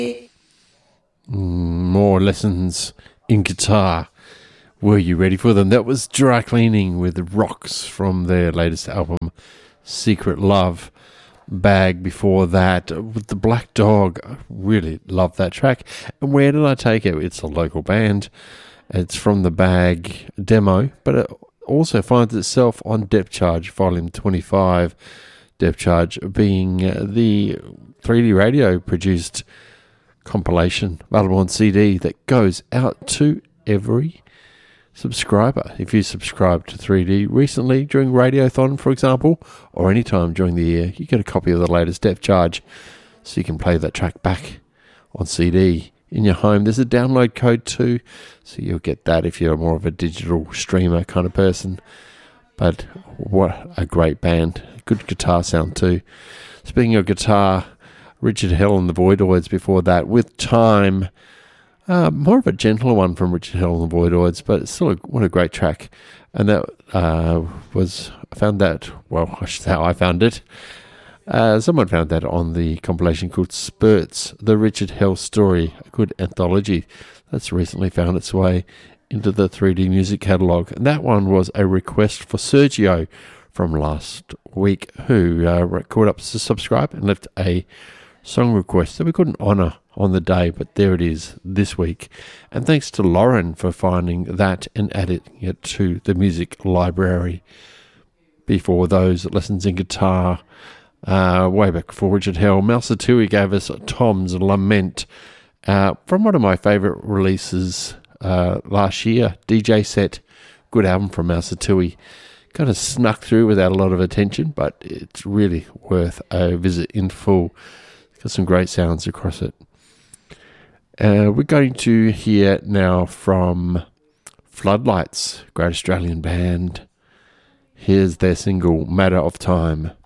More lessons in guitar. Were you ready for them? That was Dry Cleaning with Rocks from their latest album, Secret Love. Bag before that with The Black Dog. I really love that track. And where did I take it? It's a local band. It's from the Bag demo, but it also finds itself on Depth Charge, Volume 25. Depth Charge being the 3D Radio produced compilation available on CD that goes out to every subscriber. If you subscribe to 3D recently during Radiothon, for example, or any time during the year, you get a copy of the latest Depth Charge so you can play that track back on CD in your home. There's a download code too, so you'll get that if you're more of a digital streamer kind of person. But what a great band. Good guitar sound too. Speaking of guitar, Richard Hell and the Voidoids before that with Time. More of a gentler one from Richard Hell and the Voidoids, but it's still what a great track. And that I found that, well, I should say I found it. Someone found that on the compilation called Spurts, the Richard Hell Story, a good anthology that's recently found its way into the 3D music catalogue. And that one was a request for Sergio from last week, who called up to subscribe and left a song request that we couldn't honour on the day, but there it is this week. And thanks to Lauren for finding that and adding it to the music library. Before those, Lessons in Guitar, way back before Richard Hell, Mousa Tui gave us Tom's Lament from one of my favourite releases last year, DJ Set. Good album from Mousa Tui. Kind of snuck through without a lot of attention, but it's really worth a visit in full. Got some great sounds across it. We're going to hear now from Floodlights, great Australian band. Here's their single, Matter of Time.